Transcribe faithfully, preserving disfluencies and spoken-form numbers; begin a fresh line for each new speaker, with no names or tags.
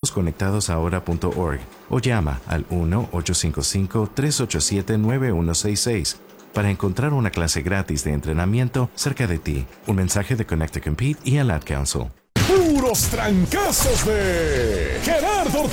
conectados ahora punto org o llama al uno ocho cinco cinco, tres ocho siete, nueve uno seis seis para encontrar una clase gratis de entrenamiento cerca de ti. Un mensaje de Connect to Compete y el Ad Council.
Puros trancazos de Gerardo